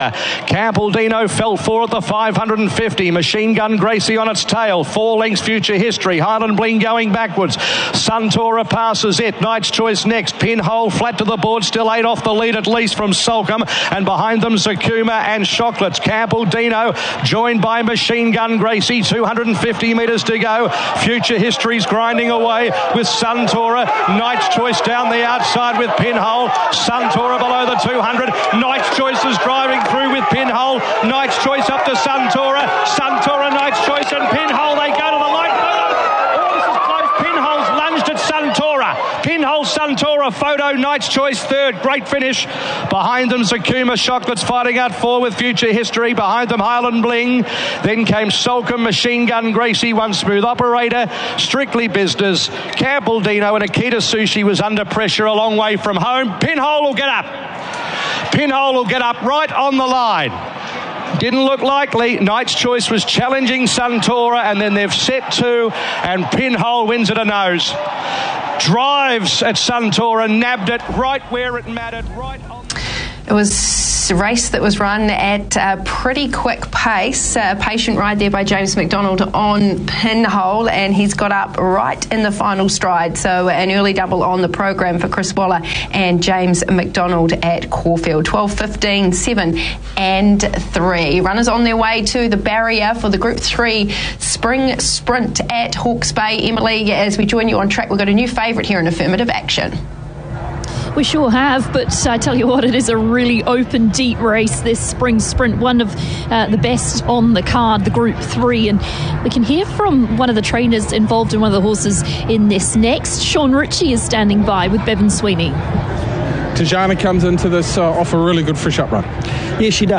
Campbell-Dino fell 4 at the 550. Machine Gun Gracie on its tail. 4 lengths Future History. Highland Bling going backwards. Suntora passes it. Knight's Choice next. Pinhole flat to the board. Still 8 off the lead at least from Sulcombe. And behind them Zakuma and Chocolates. Campbell-Dino joined by Machine Gun Gracie. 250 metres to go. Future History's grinding away with Suntora. Knight's Choice down the outside with Pinhole. Suntora below the 200. Knight's Choice is driving through with Pinhole. Knight's Choice up to Suntora. Suntora, Knight's Choice and Pinhole. They go to the line. Oh, this is close. Pinhole's lunged at Suntora. Pinhole, Suntora, photo. Knight's Choice third. Great finish. Behind them Zakuma. Chocolates fighting out 4 with Future History. Behind them Highland Bling. Then came Sulcombe, Machine Gun Gracie, One Smooth Operator, Strictly Business. Campbell-Dino and Akita Sushi was under pressure a long way from home. Pinhole will get up. Pinhole will get up right on the line. Didn't look likely. Knight's Choice was challenging Suntora, and then they've set 2, and Pinhole wins at a nose. Drives at Suntora, nabbed it right where it mattered, right on. It was a race that was run at a pretty quick pace. A patient ride there by James McDonald on Pinhole, and he's got up right in the final stride. So an early double on the program for Chris Waller and James McDonald at Caulfield. 12, 15, 7 and 3. Runners on their way to the barrier for the Group 3 Spring Sprint at Hawke's Bay. Emily, as we join you on track, we've got a new favourite here in Affirmative Action. We sure have, but I tell you what, it is a really open, deep race, this spring sprint, one of the best on the card, the Group 3, and we can hear from one of the trainers involved in one of the horses in this next. Sean Ritchie is standing by with Bevan Sweeney. Tajana comes into this off a really good fresh up run. Yeah, she does.